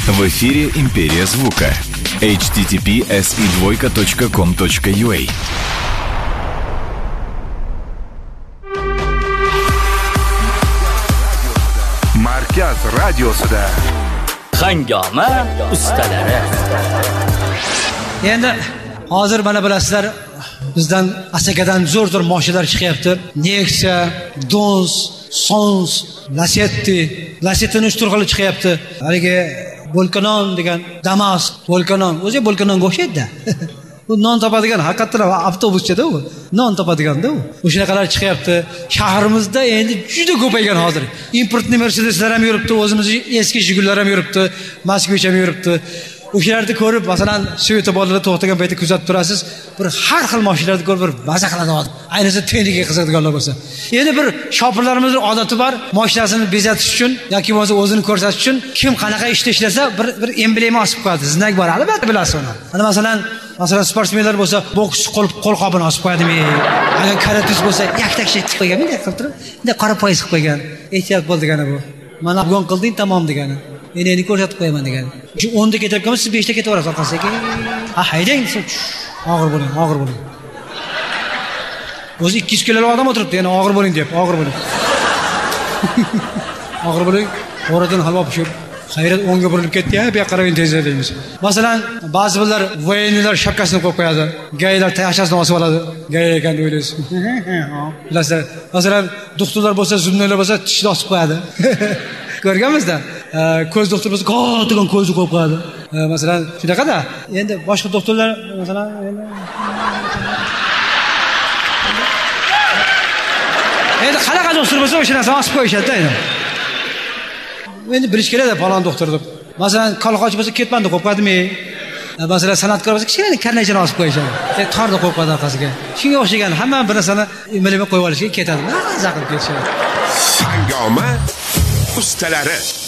В эфире «Империя звука». https://com.ua. Markaz radiosida Hangoma ustalari. Endi hozir mana bilasizlar, bizdan Asakadan zo'r mashinalar chiqyapti. Nexia, Dons, Sons, Lacetti 3 xil chiqyapti. Haligi Volcanon degan Damas, Volcanon, o'zi Volcanonga o'xshaydi-da. Bu non topadigan haqiqatan avtobusda u. Non topadiganda u. O'shanaqalar chiqyapti. Shahrimizda endi juda ko'paygan hozir. Importni Mercedeslar ham yuribdi, o'zimizning eski Jigullar ham yuribdi, Moskvich ham yuribti. O'shalarni ko'rib, masalan, Sveta bolalar to'xtagan paytda kuzatib turasiz, bir har xil mashinalarni ko'rib bir maza qiladi hozir. Ayniqsa tenniga qiziqadiganlar bo'lsa. Endi bir shopirlarimizning odati bor, mashinasini bezatish uchun yoki bo'lmasa o'zini ko'rsatish uchun kim qanaqa ishda ishlasa bir emblema osib qo'yadi. Znak bor, albatta bilasiz uni. Mana masalan sportsmenlar bo'lsa, boks qo'lqopini osib qo'yadimi? Agar karatist bo'lsa, yaktak shit qilib qo'ygan, bunday qilib turib, bunday qora poyez qilib qo'ygan. Ehtiyot bo'l degani bu. Mana bugun qilding, tamom degani. Endi ko'rsatib qo'yaman degan. Shu 10 da ketayotganmiz, siz 5 da ketaverasiz orqasiga. Ha, haydang, og'ir bo'ling. O'zi 200 kilolik odam o'tiribdi, yana og'ir bo'ling deb, og'ir bo'ling. Og'ir bo'ling, o'radan halvo pishib, xayrat 10 ga burilib ketdi, bu yoqqa qarang tezda deymiz. Masalan, ba'zi birlar voyenlar shapkasini qo'yib qo'yadi, gaylar tashasini osib oladi. Gay ekan deb o'ylaysiz. Bilasizlar, masalan, doktorlar bo'lsa, zumnalar bo'lsa, tishni osib qo'yadi. Ko'rganmizda, ko'z doktor bo'lsa, kattagan ko'zni qo'yib qo'yadi. Masalan, shunaqada. Endi boshqa doktorlar, masalan, endi qanaqa doktor bo'lsa, o'sha narsani osib qo'yishadi-da endi. Endi bilish kerak-da, falon doktor deb. Masalan, kolxoch bo'lsa, ketman deb qo'yib qo'yadimi? Masalan, san'atkor bo'lsa, kichkina karnaychani osib qo'yishadi. Torda qo'yib qo'yadi orqasiga. Shunga o'xshagan hamma bir narsani qo'yib olishga ketadi. Maza qilib ketishadi. Hangoma ustalari.